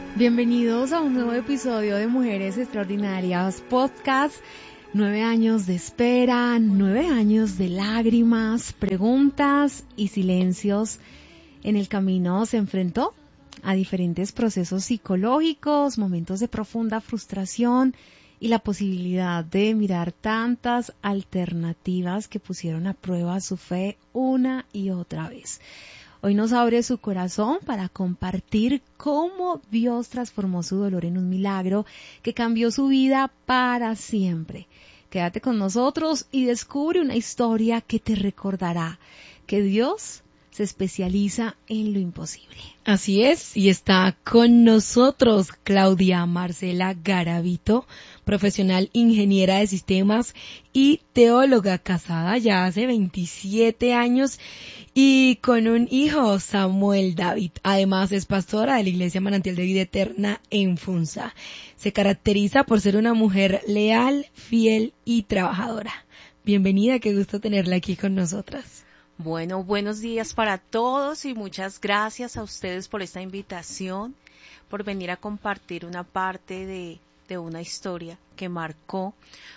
Bienvenidos a un nuevo episodio de Mujeres Extraordinarias Podcast. 9 años de espera, 9 años de lágrimas, preguntas y silencios. En el camino se enfrentó a diferentes procesos psicológicos, momentos de profunda frustración y la posibilidad de mirar tantas alternativas que pusieron a prueba su fe una y otra vez. Hoy nos abre su corazón para compartir cómo Dios transformó su dolor en un milagro que cambió su vida para siempre. Quédate con nosotros y descubre una historia que te recordará que Dios se especializa en lo imposible. Así es, y está con nosotros Claudia Marcela Garavito, profesional ingeniera de sistemas y teóloga, casada ya hace 27 años y con un hijo, Samuel David. Además es pastora de la Iglesia Manantial de Vida Eterna en Funza. Se caracteriza por ser una mujer leal, fiel y trabajadora. Bienvenida, qué gusto tenerla aquí con nosotras. Bueno, buenos días para todos y muchas gracias a ustedes por esta invitación, por venir a compartir una parte de una historia que marcó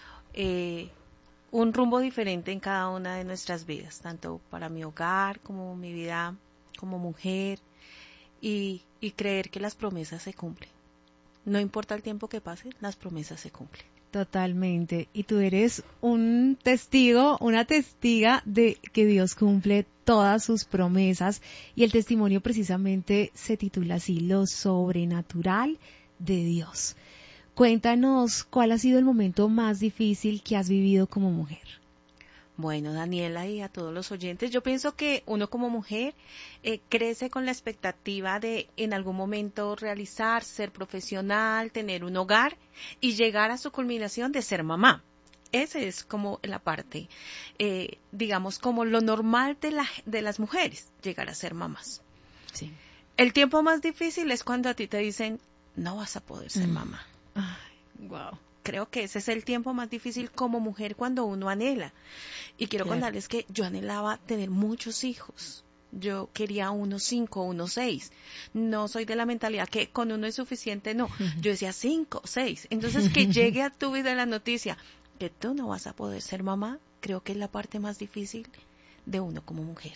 un rumbo diferente en cada una de nuestras vidas, tanto para mi hogar como mi vida como mujer y creer que las promesas se cumplen. No importa el tiempo que pase, las promesas se cumplen. Totalmente. Y tú eres un testigo, una testiga de que Dios cumple todas sus promesas. Y el testimonio precisamente se titula así, Lo sobrenatural de Dios. Cuéntanos cuál ha sido el momento más difícil que has vivido como mujer. Bueno, Daniela, y a todos los oyentes, yo pienso que uno como mujer crece con la expectativa de en algún momento realizar, ser profesional, tener un hogar y llegar a su culminación de ser mamá. Esa es como la parte, digamos, como lo normal de las mujeres, llegar a ser mamás. Sí. El tiempo más difícil es cuando a ti te dicen, no vas a poder ser mamá. Ay, wow. Creo que ese es el tiempo más difícil como mujer cuando uno anhela. Y quiero contarles que yo anhelaba tener muchos hijos. Yo quería unos 5, unos 6. No soy de la mentalidad que con uno es suficiente, no. Yo decía 5, 6. Entonces que llegue a tu vida la noticia que tú no vas a poder ser mamá, creo que es la parte más difícil de uno como mujer.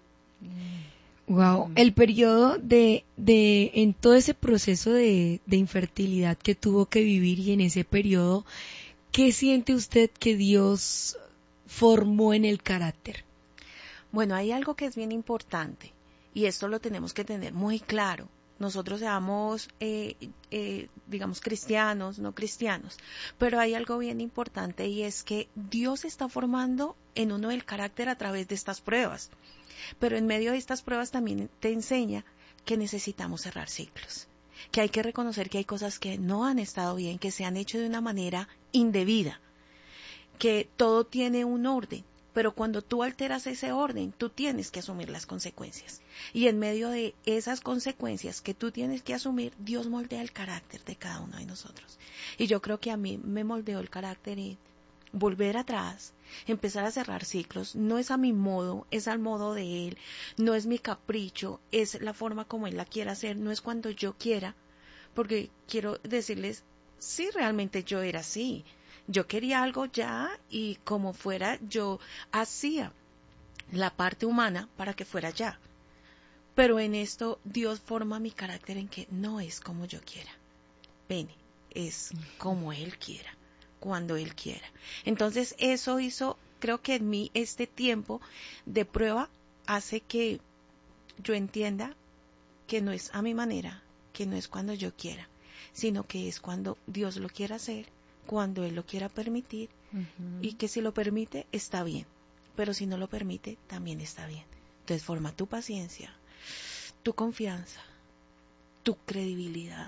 Wow, el periodo en todo ese proceso de infertilidad que tuvo que vivir y en ese periodo, ¿qué siente usted que Dios formó en el carácter? Bueno, hay algo que es bien importante y esto lo tenemos que tener muy claro. Nosotros seamos, digamos, cristianos, no cristianos, pero hay algo bien importante y es que Dios está formando en uno el carácter a través de estas pruebas. Pero en medio de estas pruebas también te enseña que necesitamos cerrar ciclos, que hay que reconocer que hay cosas que no han estado bien, que se han hecho de una manera indebida, que todo tiene un orden, pero cuando tú alteras ese orden, tú tienes que asumir las consecuencias. Y en medio de esas consecuencias que tú tienes que asumir, Dios moldea el carácter de cada uno de nosotros. Y yo creo que a mí me moldeó el carácter en volver atrás, empezar a cerrar ciclos. No es a mi modo, es al modo de Él, no es mi capricho, es la forma como Él la quiere hacer, no es cuando yo quiera, porque quiero decirles, sí, realmente yo era así. Yo quería algo ya y como fuera yo hacía la parte humana para que fuera ya. Pero en esto Dios forma mi carácter en que no es como yo quiera. Ven, es como Él quiera, cuando Él quiera. Entonces eso hizo, creo que en mí este tiempo de prueba hace que yo entienda que no es a mi manera, que no es cuando yo quiera, sino que es cuando Dios lo quiera hacer, cuando Él lo quiera permitir, y que si lo permite está bien, pero si no lo permite también está bien. Entonces forma tu paciencia, tu confianza, tu credibilidad,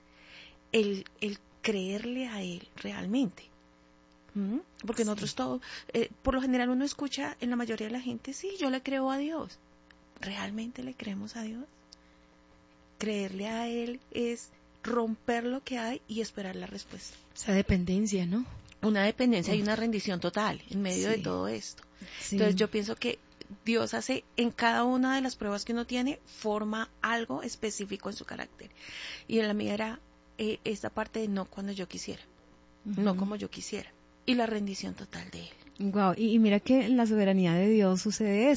el creerle a Él realmente. Porque nosotros todos, por lo general uno escucha en la mayoría de la gente, sí, yo le creo a Dios. ¿Realmente le creemos a Dios? Creerle a Él es romper lo que hay y esperar la respuesta. Esa dependencia, ¿no? Una dependencia y una rendición total en medio de todo esto. Sí. Entonces yo pienso que Dios hace en cada una de las pruebas que uno tiene, forma algo específico en su carácter. Y en la mía era esta parte de no cuando yo quisiera, no como yo quisiera. Y la rendición total de Él. Wow, y mira que en la soberanía de Dios sucede